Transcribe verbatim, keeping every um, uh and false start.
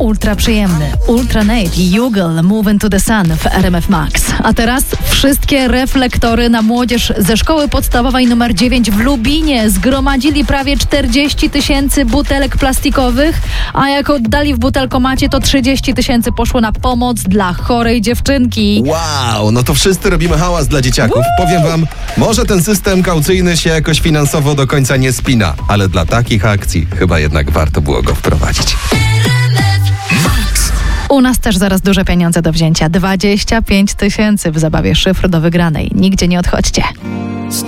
ultra przyjemny. Ultranate i Jugal Move Into the Sun w R M F Max. A teraz wszystkie reflektory na młodzież ze szkoły podstawowej numer dziewięć w Lubinie zgromadzili prawie czterdzieści tysięcy butelek plastikowych, a jak oddali w butelkomacie, to trzydzieści tysięcy poszło na pomoc dla chorej dziewczynki. Wow, no to wszyscy robimy hałas dla dzieciaków. Woo! Powiem wam, może ten system kaucyjny się jakoś finansowo do końca nie spina, ale dla takich akcji chyba jednak warto było go wprowadzić. U nas też zaraz duże pieniądze do wzięcia. dwadzieścia pięć tysięcy w zabawie Szyfr do wygranej. Nigdzie nie odchodźcie.